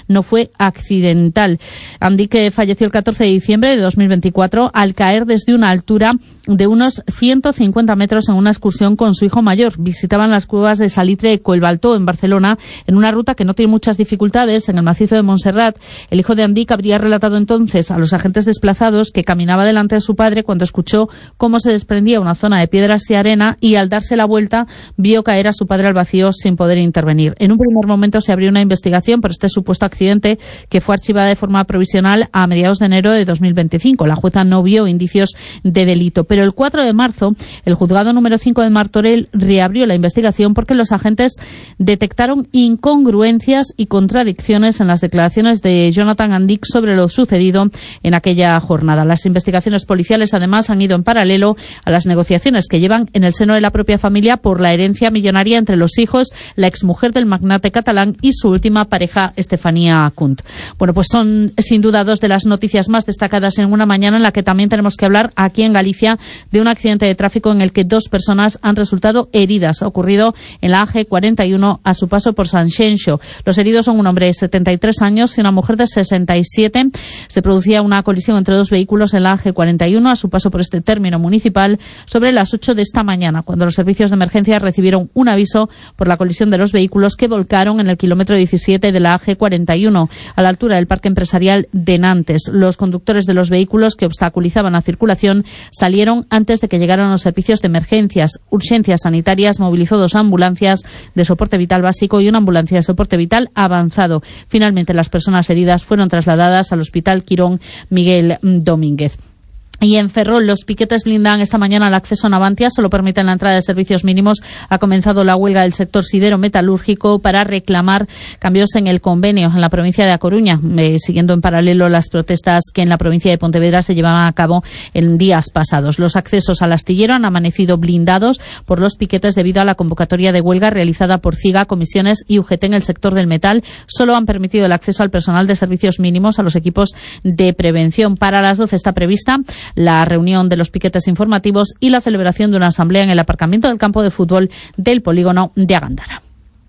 no fue accidental. Andic falleció el 14 de diciembre de 2024 al caer desde una altura de unos 150 metros en una excursión con su hijo mayor. Visitaban las cuevas de Salitre de Collbató en Barcelona en una ruta que no tiene muchas dificultades en el macizo de Montserrat. El hijo de Andic habría relatado entonces a los agentes desplazados que caminaba delante de su padre cuando escuchó cómo se desprendía una zona de piedras y arena y al darse la vuelta vio caer a su padre al vacío sin poder intervenir. En un primer momento se abrió una investigación por este supuesto accidente que fue archivada de forma provisional a mediados de enero de 2025. La jueza no vio indicios de delito, pero el 4 de marzo el juzgado número 5 de Martorell reabrió la investigación porque los agentes detectaron incongruencias y contradicciones en las declaraciones de Jonathan Andic sobre lo sucedido en aquella jornada. Las investigaciones policiales además han ido en paralelo a las negociaciones que llevan en el seno de la propia familia por la herencia millonaria entre los hijos, la exmujer del magnate catalán y su última pareja, Estefanía Kunt. Bueno, pues son sin duda dos de las noticias más destacadas en una mañana en la que también tenemos que hablar aquí en Galicia de un accidente de tráfico en el que 2 personas han resultado heridas. Ha ocurrido en la AG41 a su paso por Sanxenxo. Los heridos son un hombre de 73 años y una mujer de 67. Se producía una colisión entre 2 vehículos en la AG41 a su paso por este término municipal sobre las 8 de esta mañana, cuando los servicios de emergencia recibieron un aviso por la colisión de los vehículos que volcaron en el kilómetro 17 de la AG41 a la altura del Parque Empresarial de Nantes. Los conductores de los vehículos que obstaculizaban la circulación salieron antes de que llegaran los servicios de emergencias. Urgencias Sanitarias movilizó 2 ambulancias de soporte vital básico y una ambulancia de soporte vital avanzado. Finalmente, las personas heridas fueron trasladadas al Hospital Quirón Miguel Domínguez. Y en Ferrol, los piquetes blindan esta mañana el acceso a Navantia, solo permiten la entrada de servicios mínimos. Ha comenzado la huelga del sector sidero-metalúrgico para reclamar cambios en el convenio en la provincia de A Coruña, siguiendo en paralelo las protestas que en la provincia de Pontevedra se llevaban a cabo en días pasados. Los accesos al astillero han amanecido blindados por los piquetes debido a la convocatoria de huelga realizada por CIGA, Comisiones y UGT en el sector del metal. Solo han permitido el acceso al personal de servicios mínimos a los equipos de prevención. Para las 12 está prevista la reunión de los piquetes informativos y la celebración de una asamblea en el aparcamiento del campo de fútbol del polígono de Agándara.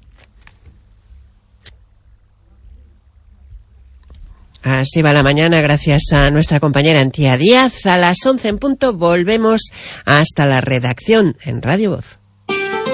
Así va la mañana, gracias a nuestra compañera Antía Díaz. A las 11 en punto volvemos hasta la redacción en Radio Voz.